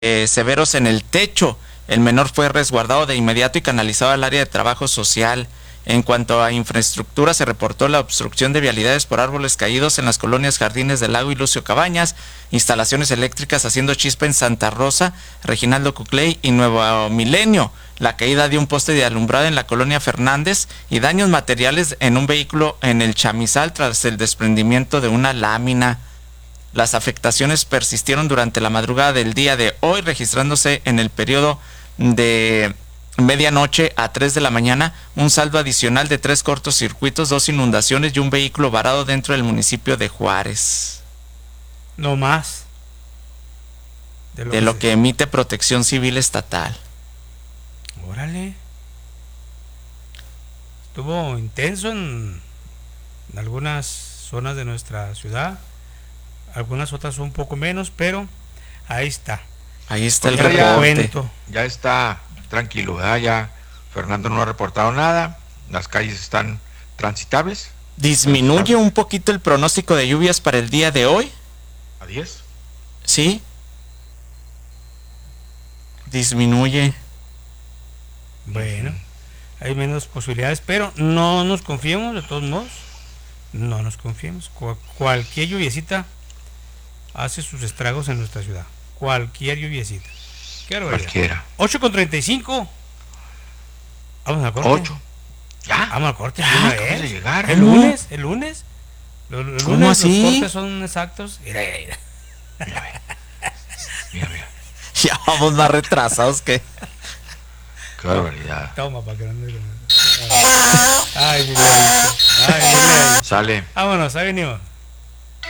severos en el techo. El menor fue resguardado de inmediato y canalizado al área de trabajo social. En cuanto a infraestructura, se reportó la obstrucción de vialidades por árboles caídos en las colonias Jardines del Lago y Lucio Cabañas, instalaciones eléctricas haciendo chispa en Santa Rosa, Reginaldo Cucley y Nuevo Milenio, la caída de un poste de alumbrado en la colonia Fernández y daños materiales en un vehículo en el Chamizal tras el desprendimiento de una lámina. Las afectaciones persistieron durante la madrugada del día de hoy, registrándose en el periodo de medianoche a 3 de la mañana un saldo adicional de 3 cortocircuitos, 2 inundaciones y un vehículo varado dentro del municipio de Juárez. No más. De lo que emite Protección Civil Estatal. Órale. Estuvo intenso en algunas zonas de nuestra ciudad. Algunas otras un poco menos, pero ahí está. Ahí está el reporte. Ya está tranquilo, ¿verdad? Ya Fernando no ha reportado nada. Las calles están transitables. ¿Disminuye un poquito el pronóstico de lluvias para el día de hoy? ¿A 10? Sí. Disminuye. Bueno, hay menos posibilidades, pero no nos confiemos, de todos modos. No nos confiemos. Cualquier lluviecita hace sus estragos en nuestra ciudad. Cualquier lluviecita. Qué barbaridad. Cualquiera. 8:35. Vamos al corte. 8. ¿Ya? Vamos al corte. Acabas de llegar. El lunes. Los ¿Cómo lunes así? los cortes son exactos. Mira. Mira. Ya vamos más retrasados que... Qué barbaridad. Toma, para que no me... Ay, mi Sale. Vámonos, ahí venimos.